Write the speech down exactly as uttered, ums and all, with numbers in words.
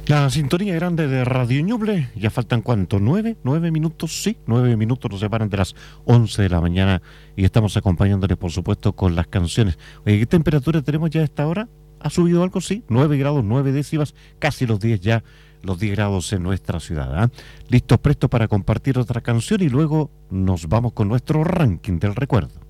La sintonía grande de Radio Ñuble, ya faltan ¿cuánto? ¿Nueve? ¿Nueve minutos? Sí, nueve minutos nos separan de las once de la mañana y estamos acompañándoles, por supuesto, con las canciones. Oye, ¿qué temperatura tenemos ya a esta hora? ¿Ha subido algo? Sí, nueve grados, nueve décimas, casi los diez ya, los diez grados en nuestra ciudad. ¿eh? Listos, prestos para compartir otra canción y luego nos vamos con nuestro ranking del recuerdo.